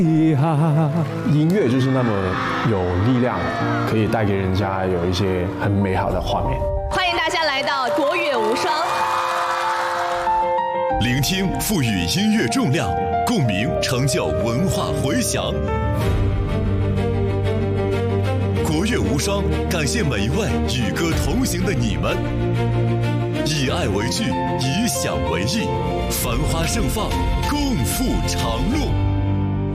音乐就是那么有力量，可以带给人家有一些很美好的画面。 欢迎大家来到国乐无双， 聆听赋予音乐重量，共鸣成就文化回响。国乐无双，感谢每一位与歌同行的你们。以爱为剧，以响为艺，繁花盛放，共赴长路。